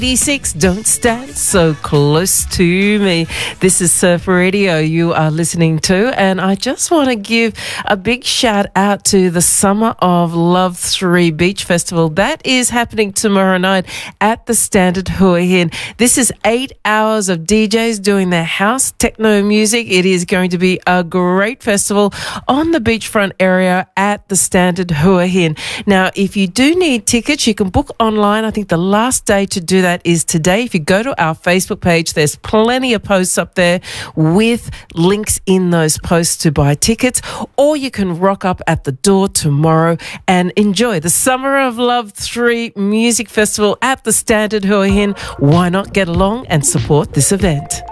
V6, don't stand so close to me. This is Surf Radio you are listening to, and I just want to give a big shout out to the Summer of Love 3 Beach Festival. That is happening tomorrow night at the Standard Hua Hin. This is 8 hours of DJs doing their house techno music. It is going to be a great festival on the beachfront area at the Standard Hua Hin. Now, if you do need tickets, you can book online. I think the last day to do that is today. If you go to our Facebook page, there's plenty of posts up there with links in those posts to buy tickets, or you can rock up at the door tomorrow and enjoy the Summer of Love 3 Music Festival at the Standard Hua Hin. Why not get along and support this event?